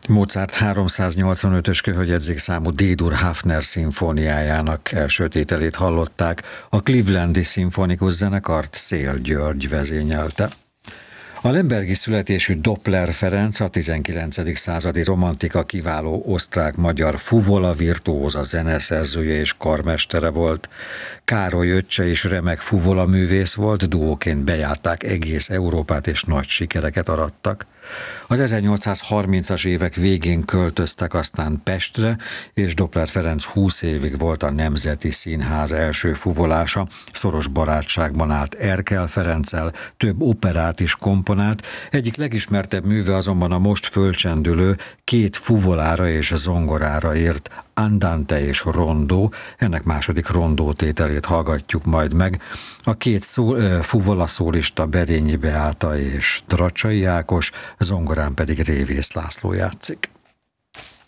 Mozart 385-ös köhögyedzik számú D-dur Hafner szimfóniájának első tételét hallották, a Clevelandi Szimfonikus Zenekart Széll György vezényelte. A lembergi születésű Doppler Ferenc a 19. századi romantika kiváló osztrák-magyar fuvola virtuóza zeneszerzője és karmestere volt. Károly öccse is remek fuvola művész volt, duóként bejárták egész Európát és nagy sikereket arattak. Az 1830-as évek végén költöztek aztán Pestre, és Doppler Ferenc 20 évig volt a Nemzeti Színház első fuvolása, szoros barátságban állt Erkel Ferenccel, több operát is komponált, egyik legismertebb műve azonban a most fölcsendülő, két fuvolára és zongorára írt Andante és Rondó, ennek második rondó tételét hallgatjuk majd meg. A két fuvola szólista Berényi Beáta és Dracsai Ákos, zongorán pedig Révész László játszik.